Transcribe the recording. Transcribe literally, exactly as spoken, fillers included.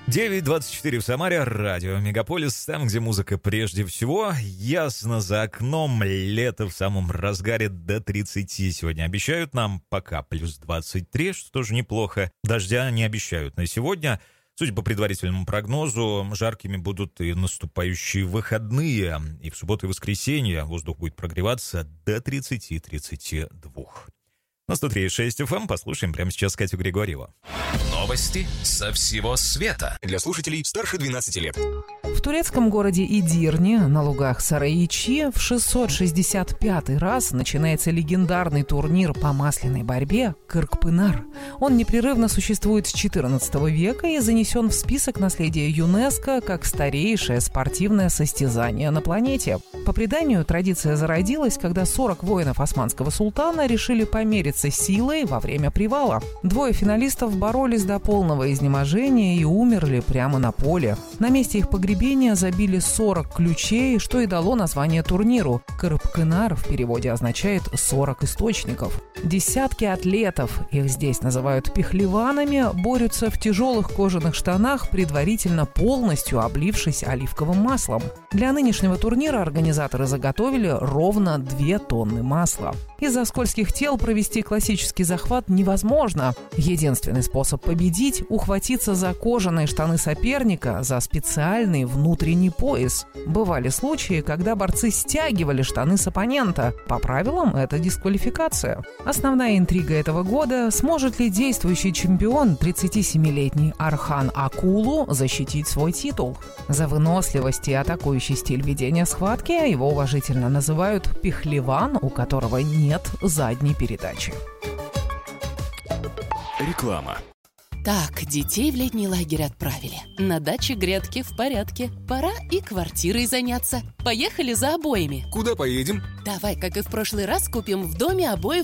девять двадцать четыре в Самаре, радио Мегаполис, там, где музыка прежде всего. Ясно, за окном лето в самом разгаре, до тридцати. Сегодня обещают нам пока плюс двадцать три, что тоже неплохо. Дождя не обещают на сегодня. Судя по предварительному прогнозу, жаркими будут и наступающие выходные. И в субботу и воскресенье воздух будет прогреваться до тридцати тридцати двух. На сто три и шесть эф эм послушаем прямо сейчас Катю Григорьеву. Новости со всего света. Для слушателей старше двенадцати лет. В турецком городе Идирне на лугах Сарайичи в шестьсот шестьдесят пятый раз начинается легендарный турнир по масляной борьбе Кыркпынар. Он непрерывно существует с четырнадцатого века и занесен в список наследия ЮНЕСКО как старейшее спортивное состязание на планете. По преданию, традиция зародилась, когда сорок воинов османского султана решили помериться силой во время привала. Двое финалистов боролись до полного изнеможения и умерли прямо на поле. На месте их погребения забили сорок ключей, что и дало название турниру. Кыркпынар в переводе означает «сорок источников». Десятки атлетов, их здесь называют пехлеванами, борются в тяжелых кожаных штанах, предварительно полностью облившись оливковым маслом. Для нынешнего турнира организаторы заготовили ровно две тонны масла. Из-за скользких тел провести классический захват невозможно. Единственный способ победить – ухватиться за кожаные штаны соперника, за специальный внутренний пояс. Бывали случаи, когда борцы стягивали штаны с оппонента. По правилам, это дисквалификация. Основная интрига этого года – сможет ли действующий чемпион, тридцатисемилетний Архан Акулу, защитить свой титул. За выносливость и атакующий стиль ведения схватки его уважительно называют пехлеван, у которого нет задней передачи. Реклама. Так, детей в летний лагерь отправили. На даче грядки в порядке. Пора и квартирой заняться. Поехали за обоями. Куда поедем? Давай, как и в прошлый раз, купим в доме обои